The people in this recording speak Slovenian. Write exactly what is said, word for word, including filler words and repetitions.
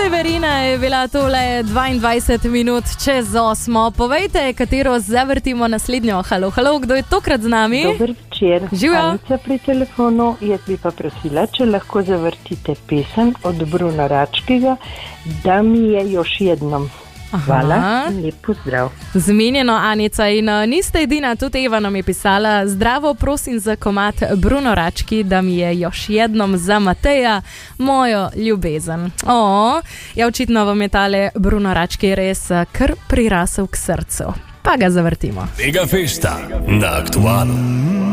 Severina je bila tole dvaindvajset minut čez osmo. Povejte, katero zavrtimo naslednjo. Halo, halo, kdo je tokrat z nami? Dober večer. Živjo. Anica pri telefonu. Jaz bi pa prosila, če lahko zavrtite pesem od Bruno Račkega, Da mi je još jednom. Hvala in lep pozdrav. Zmenjeno, Anica, in uh, niste edina, tudi Eva nam je pisala: zdravo, prosim za komad Bruno Rački, Da mi je još jednom, za Mateja, mojo ljubezen. O, ja, očitno vam je tale Bruno Rački res uh, kar prirasel k srcu. Pa ga zavrtimo. Mega festa na Aktualu.